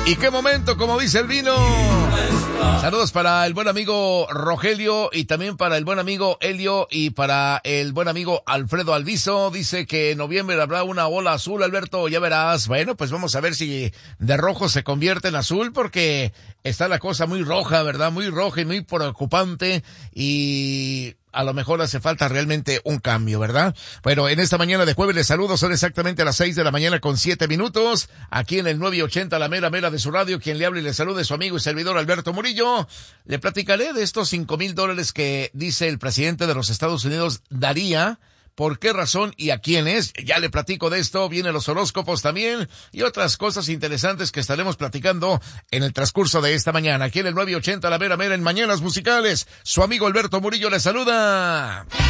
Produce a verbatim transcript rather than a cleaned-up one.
¿Y qué momento, como dice el vino? Saludos para el buen amigo Rogelio y también para el buen amigo Helio y para el buen amigo Alfredo Alviso. Dice que en noviembre habrá una ola azul, Alberto, ya verás. Bueno, pues vamos a ver si de rojo se convierte en azul, porque está la cosa muy roja, ¿verdad? Muy roja y muy preocupante, y a lo mejor hace falta realmente un cambio, ¿verdad? Bueno, en esta mañana de jueves les saludo, son exactamente las seis de la mañana con siete minutos, aquí en el nueve ochenta, la mera mera de su radio. Quien le habla y le saluda es su amigo y servidor Alberto Murillo. Le platicaré de estos cinco mil dólares que dice el presidente de los Estados Unidos daría. ¿Por qué razón y a quiénes? Ya le platico de esto, vienen los horóscopos también y otras cosas interesantes que estaremos platicando en el transcurso de esta mañana. Aquí en el nueve ochenta, la mera mera en Mañanas Musicales, su amigo Alberto Murillo le saluda.